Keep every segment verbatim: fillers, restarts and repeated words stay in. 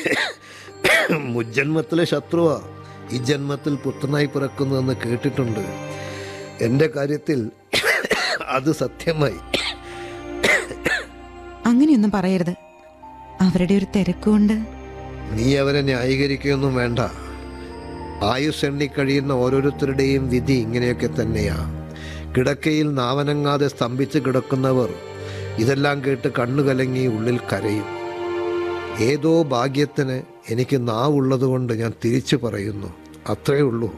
മുജ്ജന്മത്തിലെ ശത്രുവാ ഈ ജന്മത്തിൽ പുത്രനായി പിറക്കുന്നതെന്ന് കേട്ടിട്ടുണ്ട്. എൻ്റെ കാര്യത്തിൽ അത് സത്യമായി. അങ്ങനെയൊന്നും പറയരുത്. അവരുടെ ഒരു തിരക്കുകൊണ്ട്. നീ അവരെ ന്യായീകരിക്കുകയൊന്നും വേണ്ട. ആയുസ് എണ്ണിക്കഴിയുന്ന ഓരോരുത്തരുടെയും വിധി ഇങ്ങനെയൊക്കെ തന്നെയാ. കിടക്കയിൽ നാവനങ്ങാതെ സ്തംഭിച്ച് കിടക്കുന്നവർ ഇതെല്ലാം കേട്ട് കണ്ണു കലങ്ങി ഉള്ളിൽ കരയും. ഏതോ ഭാഗ്യത്തിന് എനിക്ക് നാവുള്ളത് കൊണ്ട് ഞാൻ തിരിച്ചു പറയുന്നു, അത്രേ ഉള്ളൂ.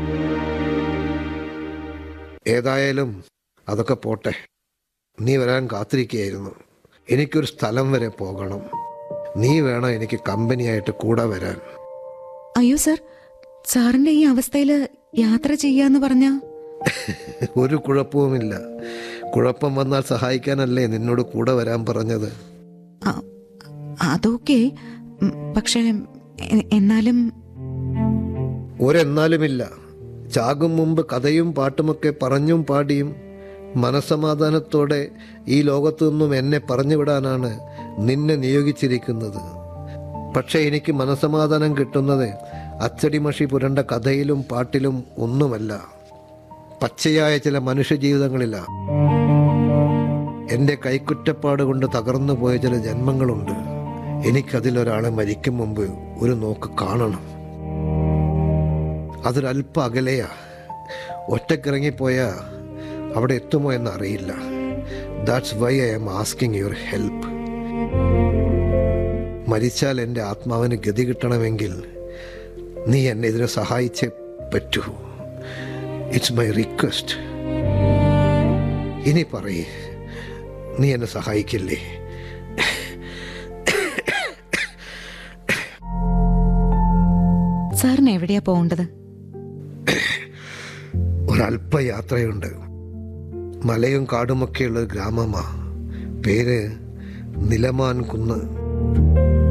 ഏതായാലും അതൊക്കെ പോട്ടെ. നീ വരാൻ കാത്തിരിക്കുകയായിരുന്നു. എനിക്കൊരു സ്ഥലം വരെ പോകണം. നീ വേണം എനിക്ക് കമ്പനിയായിട്ട് കൂടെ വരാൻ. അയ്യോ സർ, സാറിന്റെ ഈ അവസ്ഥയിൽ യാത്ര ചെയ്യാന്ന് പറഞ്ഞ ഒരു കുഴപ്പവുമില്ല. കുഴപ്പം വന്നാൽ സഹായിക്കാനല്ലേ നിന്നോട് കൂടെ വരാൻ പറഞ്ഞത്. അതൊക്കെ, പക്ഷേ എന്നാലും. ഒരെന്നാലുമില്ല. ചാകും മുമ്പ് കഥയും പാട്ടുമൊക്കെ പറഞ്ഞും പാടിയും മനസ്സമാധാനത്തോടെ ഈ ലോകത്തു നിന്നും എന്നെ പറഞ്ഞുവിടാനാണ് നിന്നെ നിയോഗിച്ചിരിക്കുന്നത്. പക്ഷേ എനിക്ക് മനസ്സമാധാനം കിട്ടുന്നത് അച്ചടിമഷി പുരണ്ട കഥയിലും പാട്ടിലും ഒന്നുമല്ല, പച്ചയായ ചില മനുഷ്യജീവിതങ്ങളിലാണ്. എൻ്റെ കൈക്കുറ്റപ്പാട് കൊണ്ട് തകർന്നു പോയ ചില ജന്മങ്ങളുണ്ട്. എനിക്കതിലൊരാളെ മരിക്കും മുമ്പ് ഒരു നോക്ക് കാണണം. അതൊരല്പം അകലെയാ. ഒറ്റക്കിറങ്ങിപ്പോയാ അവിടെ എത്തുമോ എന്നറിയില്ല. That's why I am asking your help. മരിച്ചാൽ എൻ്റെ ആത്മാവിന് ഗതി കിട്ടണമെങ്കിൽ നീ എന്നെ ഇതിനെ സഹായിച്ചേ പറ്റൂ. It's my request. ഇനി പറയേ, നീ എന്നെ സഹായിക്കില്ലേ? സാറിന് എവിടെയാ പോകേണ്ടത്? ഒരല്പ യാത്രയുണ്ട്. മലയും കാടുമൊക്കെയുള്ള ഒരു ഗ്രാമമാ. പേര് നിലമാൻ കുന്ന്.